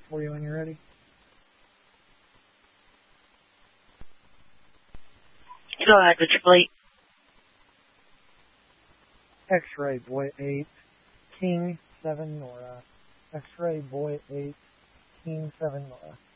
for you when you're ready. Go ahead with your plate. X-ray boy 8, King 7 Nora. X-ray boy 8, King 7 Nora.